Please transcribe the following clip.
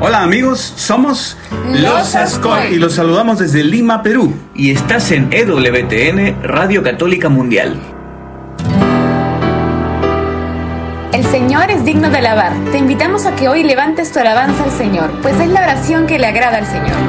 Hola amigos, somos Los Ascoy y los saludamos desde Lima, Perú. Y estás en EWTN, Radio Católica Mundial. El Señor es digno de alabar. Te invitamos a que hoy levantes tu alabanza al Señor, pues es la oración que le agrada al Señor.